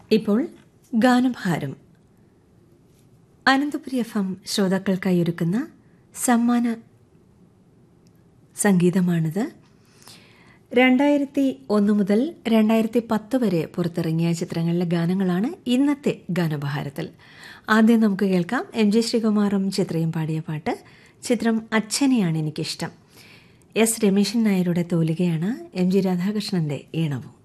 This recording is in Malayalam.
ഇപ്പോൾ ഗാനഭാരം അനന്തപുരി FM ശ്രോതാക്കൾക്കായി ഒരുക്കുന്ന സമ്മാന സംഗീതമാണിത്. 2001 മുതൽ 2010 വരെ പുറത്തിറങ്ങിയ ചിത്രങ്ങളിലെ ഗാനങ്ങളാണ് ഇന്നത്തെ ഗാനഭാരത്തിൽ. ആദ്യം നമുക്ക് കേൾക്കാം MG ശ്രീകുമാറും ചിത്രയും പാടിയ പാട്ട്. ചിത്രം അച്ഛനെയാണ് എനിക്കിഷ്ടം. S രമേശൻ നായരുടെ തൂലികയാണ്, MG രാധാകൃഷ്ണന്റെ ഈണവും.